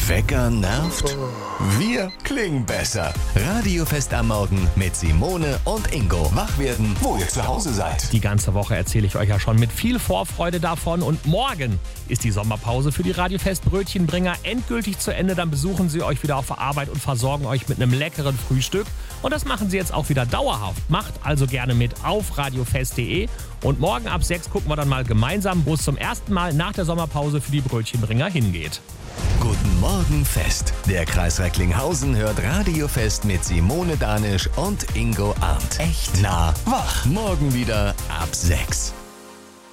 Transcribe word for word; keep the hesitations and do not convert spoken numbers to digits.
Wecker nervt? Wir klingen besser. Radiofest am Morgen mit Simone und Ingo. Wach werden, wo ihr zu Hause seid. Die ganze Woche erzähle ich euch ja schon mit viel Vorfreude davon. Und morgen ist die Sommerpause für die Radiofest Brötchenbringer endgültig zu Ende. Dann besuchen sie euch wieder auf der Arbeit und versorgen euch mit einem leckeren Frühstück. Und das machen sie jetzt auch wieder dauerhaft. Macht also gerne mit auf radiofest punkt de. Und morgen ab sechs gucken wir dann mal gemeinsam, wo es zum ersten Mal nach der Sommerpause für die Brötchenbringer hingeht. Guten Morgen, Fest. Der Kreis Recklinghausen hört Radiofest mit Simone Danisch und Ingo Arndt. Echt nah, wach. Morgen wieder ab sechs.